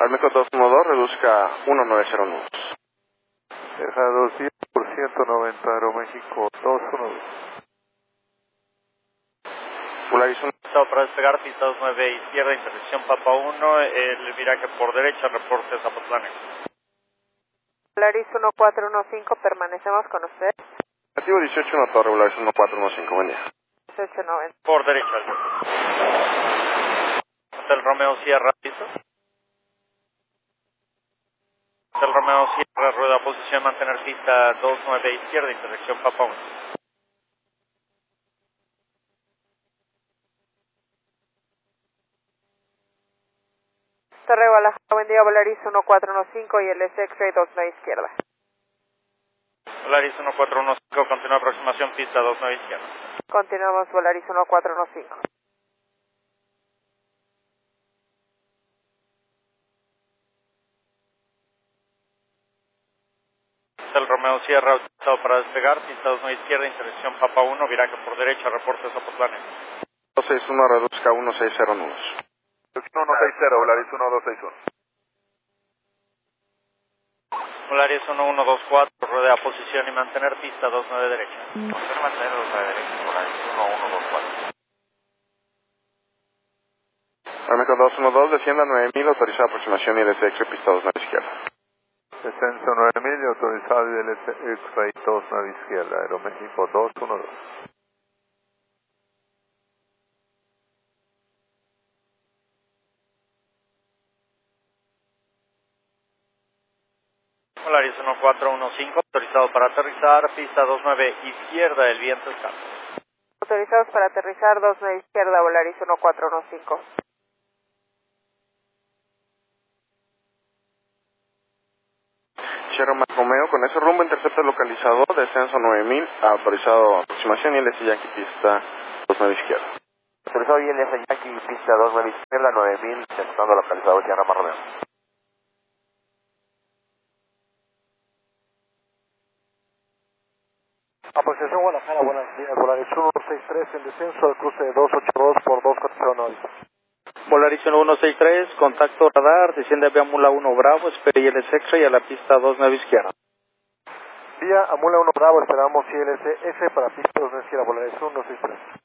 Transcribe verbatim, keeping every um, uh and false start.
Almeco dos uno dos, reduzca uno nueve cero nudos. Deja doscientos por ciento noventa, Aeroméxico dos uno dos. Volaris uno. Estado para despegar, pista dos nueve izquierda, intersección Papa uno, el viraje por derecha, reporte Zapotlán. Volaris uno cuatro uno cinco, permanecemos con usted. Activo dieciocho uno Torre, Volaris uno cuatro uno cinco, buen día. dieciocho noventa. Por derecha. Hotel Romeo Sierra, ¿listo? Hotel Romeo Sierra, rueda posición, mantener pista dos nueve izquierda, intersección Papa uno. Torre Guadalajara, buen día, Volaris uno cuatro uno cinco y el X-Ray dos nueve izquierda. Volaris uno cuatro uno cinco, continúa aproximación, pista dos nueve izquierda. Continuamos, Volaris uno cuatro uno cinco. Hotel Romeo Sierra, autorizado para despegar, pista dos nueve izquierda, intersección Papa uno, viraje por derecha, reporte Zapotlán. dos seis uno, reduzca uno seis cero nudos. uno seis cero, Volaris uno dos seis uno. Volaris uno uno dos cuatro, rueda posición y mantener pista dos nueve derecha. Mantener, mantener dos nueve derecha, Volaris uno uno dos cuatro. Almeco dos uno dos, descienda nueve mil, autorizada aproximación y desde X-Ray pista dos nueve izquierda. Descenso nueve mil, autorizado y el X-Ray dos nueve izquierda, Aeroméxico dos uno dos. Volaris uno cuatro uno cinco, autorizado para aterrizar, pista dos nueve izquierda, el viento está. Autorizados para aterrizar dos nueve izquierda, Volaris uno cuatro uno cinco. Sierra Mar Romeo, con ese rumbo, intercepto localizado, descenso nueve mil, autorizado aproximación y L S Yankee pista dos nueve izquierda. Autorizado y el S Yankee, pista dos nueve izquierda, nueve mil, intentando localizado Sierra Mar Romeo. Apreciación Guadalajara, buenos días, Volaris uno seis tres en descenso al cruce de dos ocho dos por dos cuatro cero nueve. Volaris uno uno seis tres, contacto radar, desciende vía Mula uno Bravo, espere I L S X-Ray a la pista dos nueve izquierda. Vía Amula uno Bravo, esperamos I L S F para pista dos nueve izquierda, Volaris uno seis tres.